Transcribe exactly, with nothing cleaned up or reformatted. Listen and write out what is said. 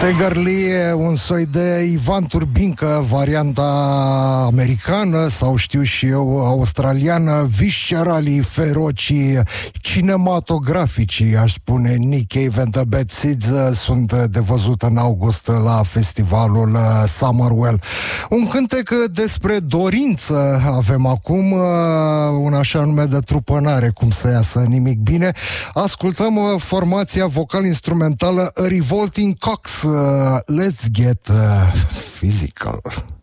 Stagger Lee e un soi de Ivan Turbincă, varianta americană sau știu și eu australiană, visceralii, ferocii, cinematograficii, aș spune. Nick Cave and the Bad Seeds sunt de văzut în august la festivalul Summerwell. Un cântec despre dorință avem acum, un așa nume de trupănare, cum să iasă nimic bine. Ascultăm formația vocal-instrumentală Revolting Cocks. Uh, let's get uh, physical.